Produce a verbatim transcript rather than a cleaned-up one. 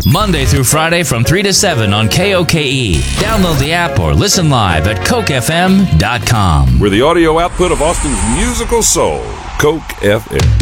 Monday through Friday from three to seven on K O K E. Download the app or listen live at coke f m dot com. We're the audio output of Austin's musical soul, Coke F M.